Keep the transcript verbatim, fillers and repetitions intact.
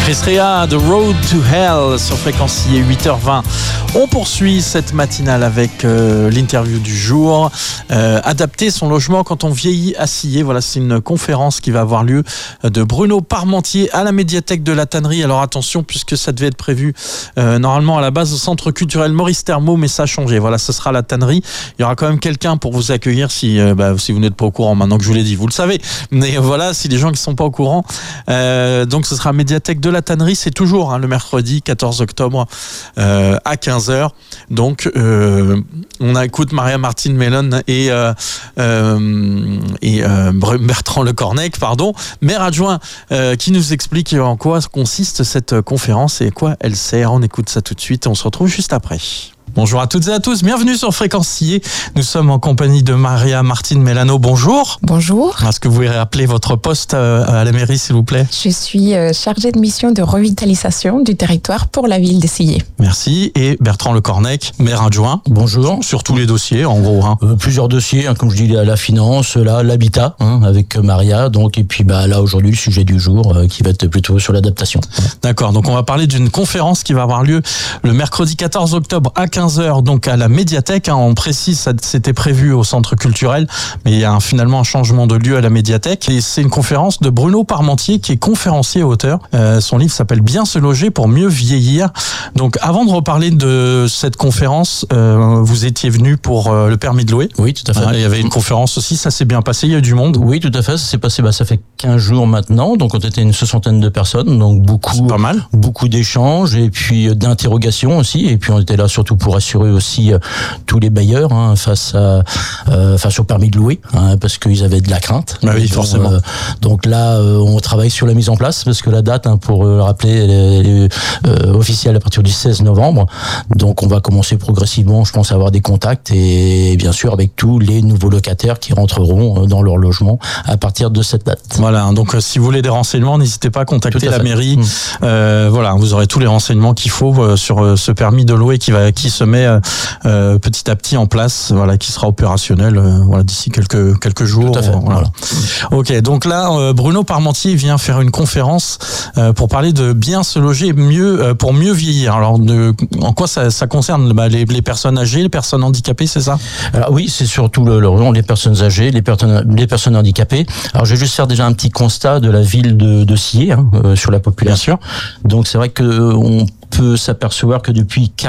Chris Rea, The Road to Hell sur Fréquencier, huit heures vingt. On poursuit cette matinale avec euh, l'interview du jour. Euh, adapter son logement quand on vieillit à Sillé. Voilà, c'est une conférence qui va avoir lieu de Bruno Parmentier à la médiathèque de la Tannerie. Alors attention, puisque ça devait être prévu euh, normalement à la base au centre culturel Maurice Thermo, mais ça a changé. Voilà, ce sera la Tannerie. Il y aura quand même quelqu'un pour vous accueillir si, euh, bah, si vous n'êtes pas au courant maintenant que je vous l'ai dit. Vous le savez. Mais voilà, si les gens qui ne sont pas au courant. Euh, donc ce sera médiathèque de la Tannerie. C'est toujours hein, le mercredi quatorze octobre euh, à quinze heures. Donc euh, on écoute Maria-Martine Mellon et, euh, euh, et euh, Bertrand Lecornec, pardon, maire adjoint, euh, qui nous explique en quoi consiste cette conférence et à quoi elle sert. On écoute ça tout de suite et on se retrouve juste après. Bonjour à toutes et à tous, bienvenue sur Fréquencier. Nous sommes en compagnie de Maria-Martine Mellano. Bonjour. Bonjour. Est-ce que vous pouvez rappeler votre poste à la mairie, s'il vous plaît? Je suis chargée de mission de revitalisation du territoire pour la ville de Sillé. Merci. Et Bertrand Lecornec, maire adjoint. Bonjour. Sur tous les dossiers, en gros. Hein. Euh, plusieurs dossiers, hein, comme je dis, la, la finance, là, l'habitat, hein, avec Maria. Donc, et puis bah, là, aujourd'hui, le sujet du jour, euh, qui va être plutôt sur l'adaptation. D'accord. Donc, on va parler d'une conférence qui va avoir lieu le mercredi quatorze octobre à quinze heures, donc à la médiathèque. Hein, on précise, ça, c'était prévu au centre culturel, mais il y a un, finalement un changement de lieu à la médiathèque. Et c'est une conférence de Bruno Parmentier, qui est conférencier et auteur. Euh, son livre s'appelle Bien se loger pour mieux vieillir. Donc, avant de reparler de cette conférence, euh, vous étiez venu pour euh, le permis de louer. Oui, tout à fait. Hein, il y avait une conférence aussi, ça s'est bien passé, il y a eu du monde. Oui, tout à fait. Ça s'est passé, bah, ça fait quinze jours maintenant. Donc, on était une soixantaine de personnes. Donc, beaucoup, c'est pas mal. Beaucoup d'échanges et puis d'interrogations aussi. Et puis, on était là surtout pour assurer aussi euh, tous les bailleurs hein, face à euh, face au permis de louer hein, parce qu'ils avaient de la crainte. Bah oui, donc, forcément. Euh, donc là, euh, on travaille sur la mise en place parce que la date, hein, pour euh, le rappeler, elle est, elle est euh, officielle à partir du seize novembre. Donc on va commencer progressivement, je pense, à avoir des contacts et bien sûr avec tous les nouveaux locataires qui rentreront dans leur logement à partir de cette date. Voilà. Donc euh, si vous voulez des renseignements, n'hésitez pas à contacter à la mairie. Mmh. Euh, voilà, vous aurez tous les renseignements qu'il faut euh, sur euh, ce permis de louer qui va qui se met euh, Euh, petit à petit en place, voilà, qui sera opérationnel euh, voilà, d'ici quelques quelques jours. Tout à fait, euh, voilà. Voilà. Ok, donc là, euh, Bruno Parmentier vient faire une conférence euh, pour parler de bien se loger mieux euh, pour mieux vieillir. Alors, de, en quoi ça, ça concerne bah, les, les personnes âgées, les personnes handicapées, c'est ça? Alors oui, c'est surtout le, le, les personnes âgées, les personnes les personnes handicapées. Alors, je vais juste faire déjà un petit constat de la ville de, de Sillé hein, euh, sur la population. Donc, c'est vrai que on peut s'apercevoir que depuis